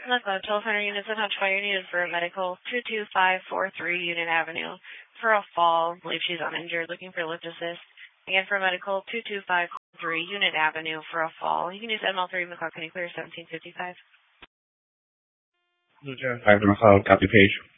Look, 1,200 units of Hunchfire needed for a medical 22543 Unit Avenue for a fall. I believe she's uninjured, looking for lift assist. Again, for a medical 22543 Unit Avenue for a fall. You can use ML3 McCall. Can you clear 1755? Lieutenant 5 McCall, copy page.